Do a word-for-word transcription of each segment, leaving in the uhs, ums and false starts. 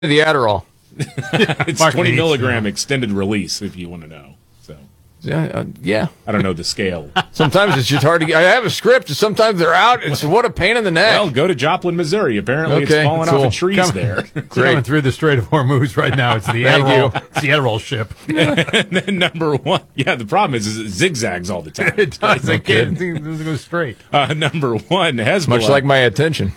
The Adderall. It's twenty milligram extended release, if you want to know. So Yeah, uh, yeah. I don't know the scale. Sometimes it's just hard to get. I have a script, and sometimes they're out. It's what a pain in the neck. Well, go to Joplin, Missouri. Apparently, Okay, it's falling cool. off of trees Come- there. It's coming through the Strait of Hormuz right now. It's the Thank Adderall. you. It's the Adderall ship. And then number one, yeah, the problem is, is it zigzags all the time. It does. I Okay. can't think it doesn't go straight. Uh, number one, Hezbollah. Much like my attention.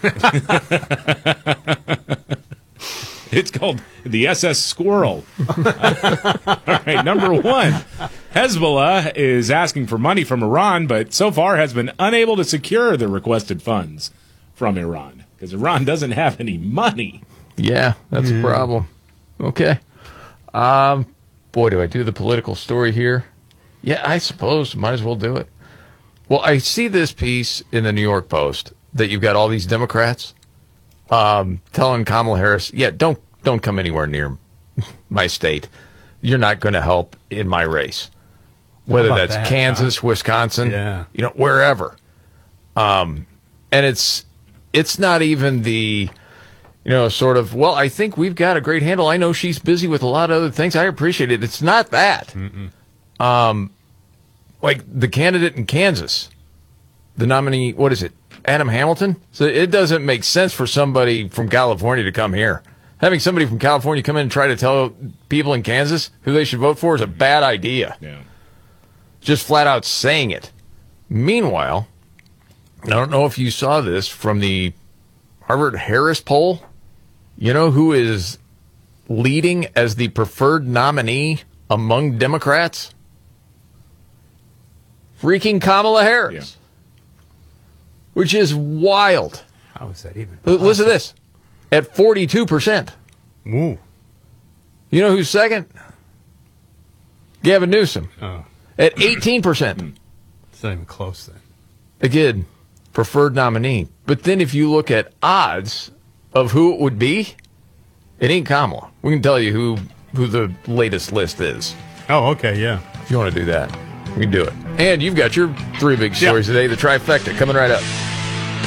It's called the S S Squirrel. All right, number one, Hezbollah is asking for money from Iran, but so far has been unable to secure the requested funds from Iran because Iran doesn't have any money. Yeah, that's a problem. Okay. Um, boy, do I do the political story here? Yeah, I suppose. Might as well do it. Well, I see this piece in the New York Post that you've got all these Democrats um, telling Kamala Harris, yeah, don't don't come anywhere near my state. You're not going to help in my race. Whether about that's that, Kansas, Wisconsin, Yeah. you know, wherever. Um, and it's it's not even the, you know, sort of, well, I think we've got a great handle. I know she's busy with a lot of other things. I appreciate it. It's not that. Um, like the candidate in Kansas, the nominee, what is it, Adam Hamilton? So it doesn't make sense for somebody from California to come here. Having somebody from California come in and try to tell people in Kansas who they should vote for is a bad idea. Yeah. Just flat out saying it. Meanwhile, I don't know if you saw this from the Harvard Harris poll. You know who is leading as the preferred nominee among Democrats? Freaking Kamala Harris. Which is wild. How is that even? L- Listen to this. At forty-two percent. Ooh. You know who's second? Gavin Newsom. Oh, At eighteen percent. it's not even close then. Again, preferred nominee. But then if you look at odds of who it would be, it ain't Kamala. We can tell you who, who the latest list is. Oh, okay, yeah. If you want to do that, we can do it. And you've got your three big stories today, the trifecta, coming right up.